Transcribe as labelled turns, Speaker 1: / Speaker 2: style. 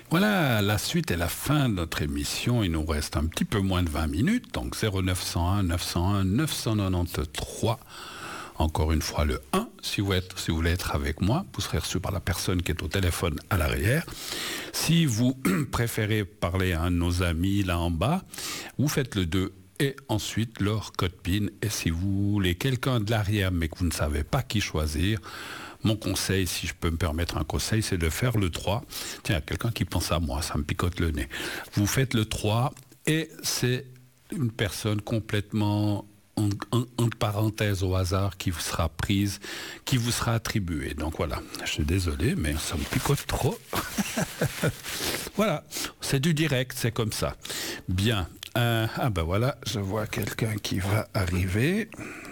Speaker 1: Voilà, la suite et la fin de notre émission. Il nous reste un petit peu moins de 20 minutes. Donc 0901 901 993. Encore une fois le 1, si vous voulez être avec moi. Vous serez reçu par la personne qui est au téléphone à l'arrière. Si vous préférez parler à un de nos amis là en bas, vous faites le 2 et ensuite leur code PIN. Et si vous voulez quelqu'un de l'arrière mais que vous ne savez pas qui choisir, mon conseil, si je peux me permettre un conseil, c'est de faire le 3. Tiens, il y a quelqu'un qui pense à moi, ça me picote le nez. Vous faites le 3 et c'est une personne complètement entre parenthèses au hasard qui vous sera prise, qui vous sera attribuée. Donc voilà, je suis désolé, mais ça me picote trop. Voilà, c'est du direct, c'est comme ça. Bien. Ah ben voilà, je vois quelqu'un qui va arriver.